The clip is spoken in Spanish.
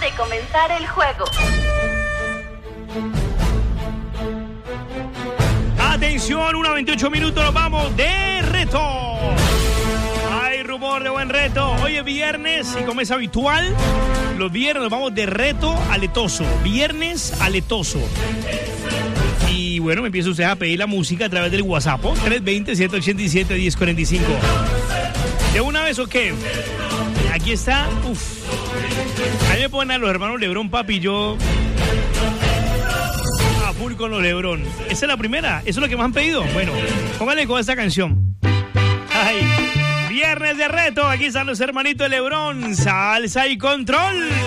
de comenzar el juego. Atención, 1:28 minutos, nos vamos de reto. Hay rumor de buen reto. Hoy es viernes y como es habitual, los viernes nos vamos de reto aletoso. Viernes aletoso. Y bueno, me empieza usted a pedir la música a través del WhatsApp, 320-787-1045. ¿De una vez o qué? Aquí está. A mí me ponen a los hermanos Lebrón, papi, yo a full con los Lebrón. Esa es la primera, eso es lo que me han pedido. Bueno, póngale con esta canción. Ay, viernes de reto, aquí están los hermanitos de Lebrón, salsa y control.